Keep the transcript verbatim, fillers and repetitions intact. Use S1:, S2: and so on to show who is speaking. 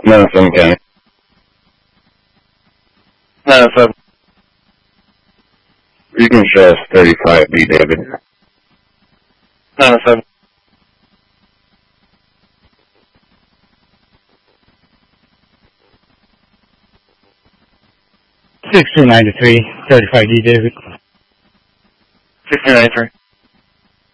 S1: nine oh seven County.
S2: nine oh seven.
S1: You can show us thirty-five B, David.
S2: nine oh seven.
S3: sixteen ninety-three, thirty-five D, David.
S2: sixteen ninety-three.